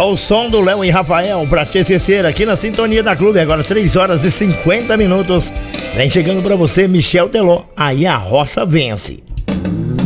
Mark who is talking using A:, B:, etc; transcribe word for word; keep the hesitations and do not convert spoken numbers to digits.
A: o som do Léo e Rafael pra te esquecer aqui na sintonia da Clube. Agora três horas e cinquenta minutos. Vem chegando pra você Michel Teló. Aí a roça vence.